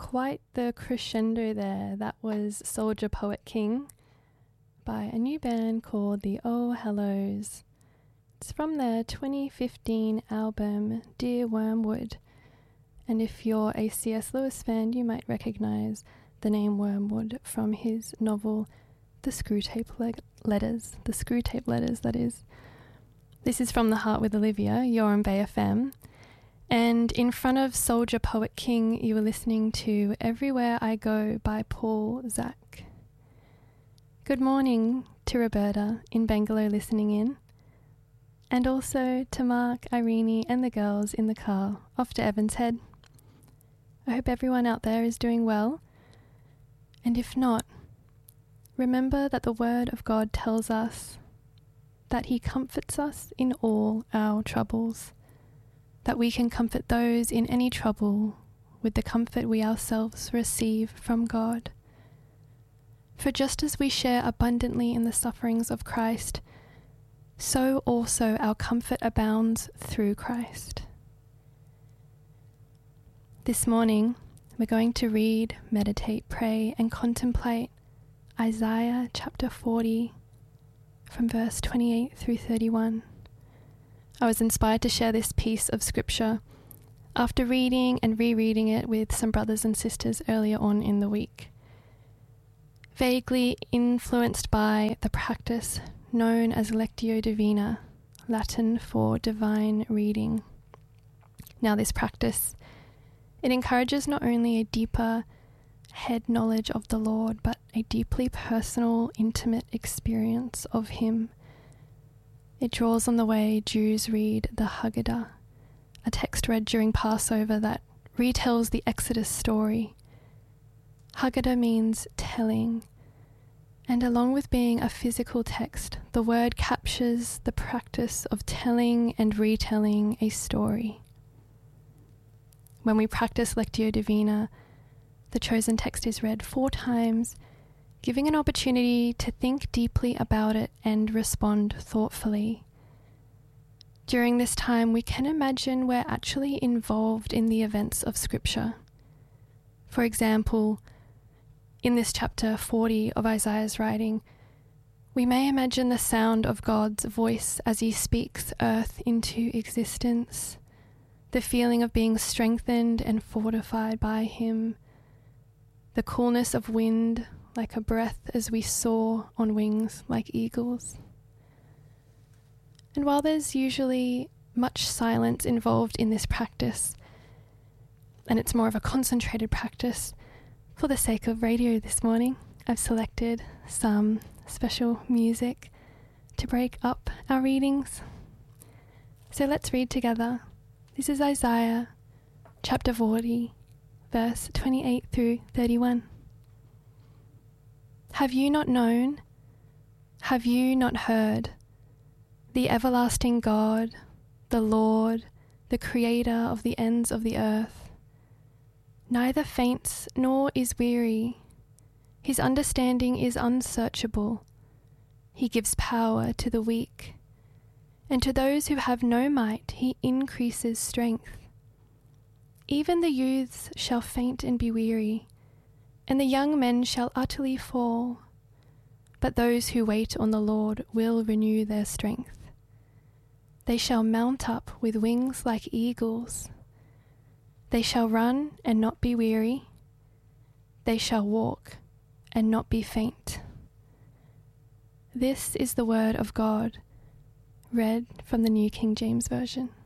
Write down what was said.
quite the crescendo there. That was Soldier Poet King by a new band called the Oh Hellos. It's from their 2015 album Dear Wormwood, and if you're a C.S. Lewis fan, you might recognise the name Wormwood from his novel The Screwtape Letters. The Screwtape Letters, that is. This is From the Heart with Olivia. You're on Bay FM. And in front of Soldier Poet King, you were listening to Everywhere I Go by Paul Zak. Good morning to Roberta in Bangalore listening in, and also to Mark, Irene and the girls in the car off to Evans Head. I hope everyone out there is doing well, and if not, remember that the Word of God tells us that He comforts us in all our troubles, that we can comfort those in any trouble with the comfort we ourselves receive from God. For just as we share abundantly in the sufferings of Christ, so also our comfort abounds through Christ. This morning, we're going to read, meditate, pray, and contemplate Isaiah chapter 40 from verse 28 through 31. I was inspired to share this piece of scripture after reading and rereading it with some brothers and sisters earlier on in the week. Vaguely influenced by the practice known as Lectio Divina, Latin for divine reading. Now this practice, it encourages not only a deeper head knowledge of the Lord, but a deeply personal, intimate experience of Him. It draws on the way Jews read the Haggadah, a text read during Passover that retells the Exodus story. Haggadah means telling, and along with being a physical text, the word captures the practice of telling and retelling a story. When we practice Lectio Divina, the chosen text is read 4 times, giving an opportunity to think deeply about it and respond thoughtfully. During this time, we can imagine we're actually involved in the events of Scripture. For example, in this chapter 40 of Isaiah's writing, we may imagine the sound of God's voice as He speaks earth into existence, the feeling of being strengthened and fortified by Him, the coolness of wind like a breath as we soar on wings like eagles. And while there's usually much silence involved in this practice, and it's more of a concentrated practice, for the sake of radio this morning, I've selected some special music to break up our readings. So let's read together. This is Isaiah chapter 40, verse 28 through 31. Have you not known? Have you not heard? The everlasting God, the Lord, the Creator of the ends of the earth, neither faints nor is weary. His understanding is unsearchable. He gives power to the weak, and to those who have no might He increases strength. Even the youths shall faint and be weary, and the young men shall utterly fall. But those who wait on the Lord will renew their strength. They shall mount up with wings like eagles. They shall run and not be weary. They shall walk and not be faint. This is the word of God, read from the New King James Version.